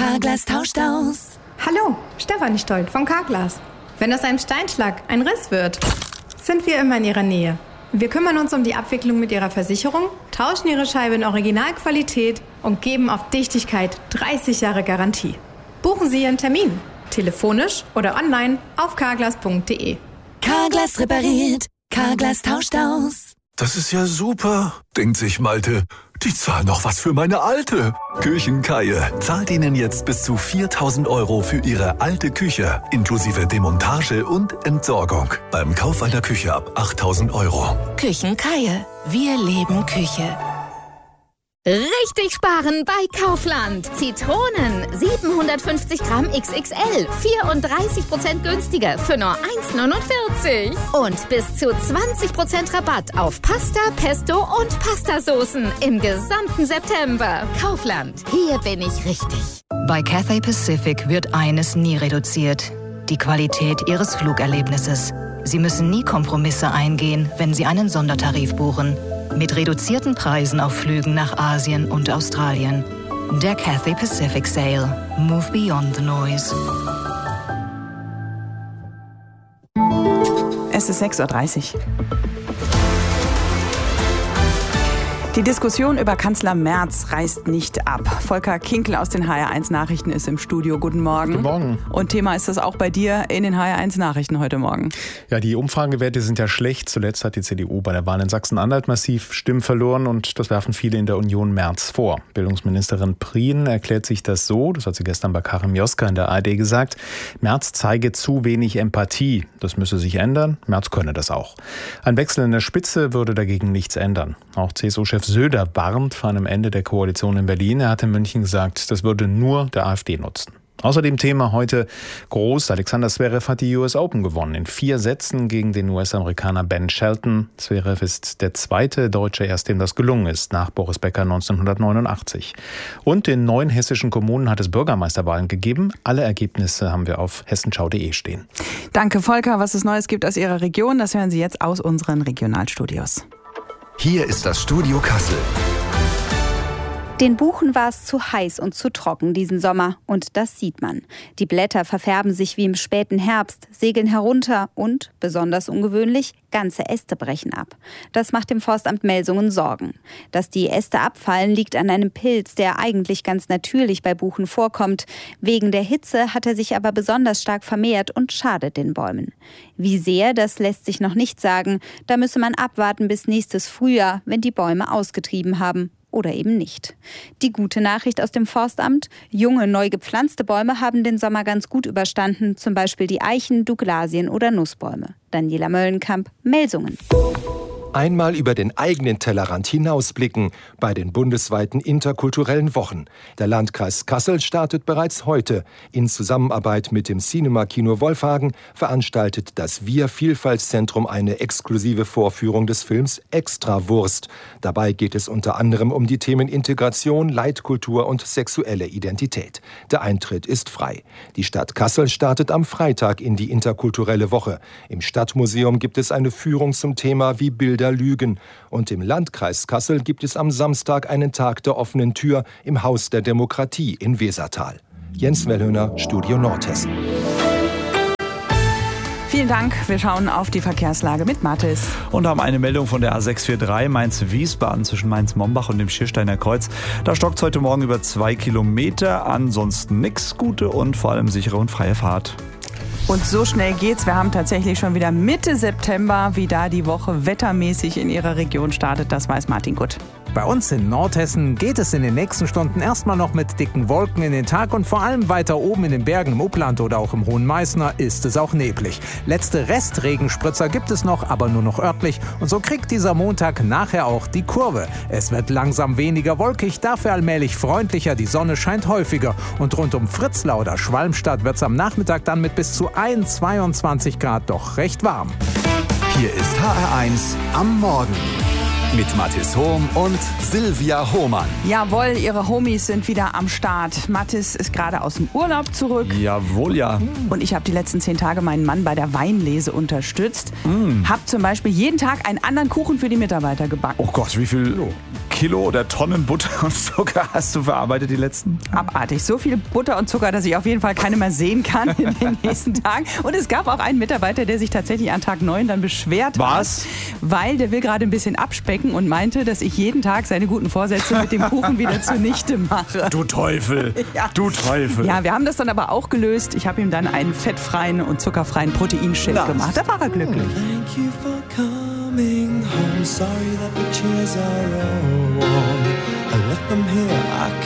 Carglass tauscht aus. Hallo, Stefanie Stolt von Carglass. Wenn aus einem Steinschlag ein Riss wird, sind wir immer in Ihrer Nähe. Wir kümmern uns um die Abwicklung mit Ihrer Versicherung, tauschen Ihre Scheibe in Originalqualität und geben auf Dichtigkeit 30 Jahre Garantie. Buchen Sie Ihren Termin, telefonisch oder online auf carglass.de. Carglass repariert, Carglass tauscht aus. Das ist ja super, denkt sich Malte. Die zahlen noch was für meine Alte. Küchenkaie zahlt Ihnen jetzt bis zu 4.000 € für Ihre alte Küche, inklusive Demontage und Entsorgung. Beim Kauf einer Küche ab 8.000 €. Küchenkaie. Wir leben Küche. Richtig sparen bei Kaufland. Zitronen 750 Gramm XXL, 34% günstiger für nur 1,49. Und bis zu 20% Rabatt auf Pasta, Pesto und Pastasoßen im gesamten September. Kaufland, hier bin ich richtig. Bei Cathay Pacific wird eines nie reduziert: die Qualität Ihres Flugerlebnisses. Sie müssen nie Kompromisse eingehen, wenn Sie einen Sondertarif buchen. Mit reduzierten Preisen auf Flügen nach Asien und Australien. Der Cathay Pacific Sale. Move beyond the noise. Es ist 6:30 Uhr. Die Diskussion über Kanzler Merz reißt nicht ab. Volker Kinkel aus den HR1 Nachrichten ist im Studio. Guten Morgen. Guten Morgen. Und Thema ist das auch bei dir in den HR1 Nachrichten heute Morgen. Ja, die Umfragewerte sind ja schlecht. Zuletzt hat die CDU bei der Wahl in Sachsen-Anhalt massiv Stimmen verloren und das werfen viele in der Union Merz vor. Bildungsministerin Prien erklärt sich das so, das hat sie gestern bei Karim Joska in der ARD gesagt: Merz zeige zu wenig Empathie. Das müsse sich ändern. Merz könne das auch. Ein Wechsel in der Spitze würde dagegen nichts ändern. Auch CSU-Chef Söder warnt vor einem Ende der Koalition in Berlin. Er hat in München gesagt, das würde nur der AfD nutzen. Außerdem Thema heute groß: Alexander Zverev hat die US Open gewonnen. In 4 Sätzen gegen den US-Amerikaner Ben Shelton. Zverev ist der zweite Deutsche, erst dem das gelungen ist, nach Boris Becker 1989. Und in 9 hessischen Kommunen hat es Bürgermeisterwahlen gegeben. Alle Ergebnisse haben wir auf hessenschau.de stehen. Danke, Volker. Was es Neues gibt aus Ihrer Region, das hören Sie jetzt aus unseren Regionalstudios. Hier ist das Studio Kassel. Den Buchen war es zu heiß und zu trocken diesen Sommer. Und das sieht man. Die Blätter verfärben sich wie im späten Herbst, segeln herunter und, besonders ungewöhnlich, ganze Äste brechen ab. Das macht dem Forstamt Melsungen Sorgen. Dass die Äste abfallen, liegt an einem Pilz, der eigentlich ganz natürlich bei Buchen vorkommt. Wegen der Hitze hat er sich aber besonders stark vermehrt und schadet den Bäumen. Wie sehr, das lässt sich noch nicht sagen. Da müsse man abwarten bis nächstes Frühjahr, wenn die Bäume ausgetrieben haben. Oder eben nicht. Die gute Nachricht aus dem Forstamt: junge, neu gepflanzte Bäume haben den Sommer ganz gut überstanden, zum Beispiel die Eichen, Douglasien oder Nussbäume. Daniela Möllenkamp, Melsungen. Einmal über den eigenen Tellerrand hinausblicken bei den bundesweiten interkulturellen Wochen. Der Landkreis Kassel startet bereits heute. In Zusammenarbeit mit dem Cinema-Kino Wolfhagen veranstaltet das Wir-Vielfaltszentrum eine exklusive Vorführung des Films Extrawurst. Dabei geht es unter anderem um die Themen Integration, Leitkultur und sexuelle Identität. Der Eintritt ist frei. Die Stadt Kassel startet am Freitag in die interkulturelle Woche. Im Stadtmuseum gibt es eine Führung zum Thema Wie Bilder lügen. Und im Landkreis Kassel gibt es am Samstag einen Tag der offenen Tür im Haus der Demokratie in Wesertal. Jens Wellhöhner, Studio Nordhessen. Vielen Dank. Wir schauen auf die Verkehrslage mit Mathis. Und haben eine Meldung von der A643 Mainz-Wiesbaden zwischen Mainz-Mombach und dem Schiersteiner Kreuz. Da stockt es heute Morgen über 2 Kilometer. Ansonsten nix. Gute und vor allem sichere und freie Fahrt. Und so schnell geht's. Wir haben tatsächlich schon wieder Mitte September. Wie da die Woche wettermäßig in Ihrer Region startet, das weiß Martin Gutt. Bei uns in Nordhessen geht es in den nächsten Stunden erstmal noch mit dicken Wolken in den Tag und vor allem weiter oben in den Bergen im Upland oder auch im Hohen Meißner ist es auch neblig. Letzte Restregenspritzer gibt es noch, aber nur noch örtlich und so kriegt dieser Montag nachher auch die Kurve. Es wird langsam weniger wolkig, dafür allmählich freundlicher, die Sonne scheint häufiger und rund um Fritzlar oder Schwalmstadt wird es am Nachmittag dann mit bis zu 22 Grad doch recht warm. Hier ist HR1 am Morgen. Mit Mathis Hohm und Silvia Hohmann. Jawohl, ihre Homies sind wieder am Start. Mathis ist gerade aus dem Urlaub zurück. Jawohl, ja. Und ich habe die letzten 10 Tage meinen Mann bei der Weinlese unterstützt. Hab zum Beispiel jeden Tag einen anderen Kuchen für die Mitarbeiter gebacken. Oh Gott, wie viel Kilo oder Tonnen Butter und Zucker hast du verarbeitet die letzten? Abartig. So viel Butter und Zucker, dass ich auf jeden Fall keine mehr sehen kann in den nächsten Tagen. Und es gab auch einen Mitarbeiter, der sich tatsächlich an Tag 9 dann beschwert hat, weil der will gerade ein bisschen abspecken und meinte, dass ich jeden Tag seine guten Vorsätze mit dem Kuchen wieder zunichte mache. Du Teufel, ja. Du Teufel. Ja, wir haben das dann aber auch gelöst. Ich habe ihm dann einen fettfreien und zuckerfreien Proteinshake gemacht. Da war er glücklich. Thank you for coming home. Sorry that the chairs are all warm. I left them here.